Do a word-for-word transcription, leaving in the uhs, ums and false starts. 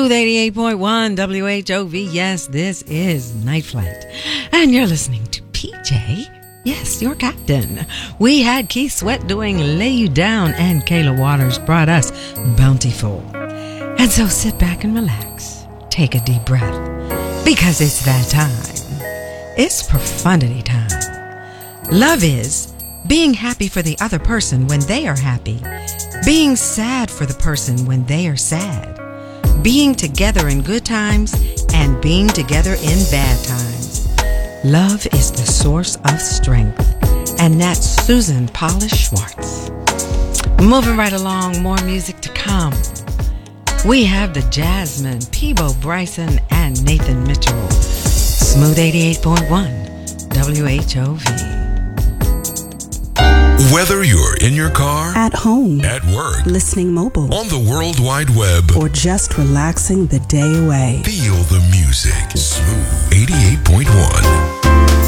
Smooth eighty-eight point one W H O V. Yes, this is Night Flight. And you're listening to P J. Yes, your captain. We had Keith Sweat doing Lay You Down, and Kayla Waters brought us Bountiful. And so sit back and relax. Take a deep breath. Because it's that time. It's profundity time. Love is being happy for the other person when they are happy. Being sad for the person when they are sad. Being together in good times and being together in bad times. Love is the source of strength. And that's Susan Polish Schwartz. Moving right along, more music to come. We have the Jasmine, Peebo Bryson, and Nathan Mitchell. Smooth eighty-eight point one W H O V. Whether you're in your car, at home, at work, listening mobile, on the World Wide Web, or just relaxing the day away, feel the music.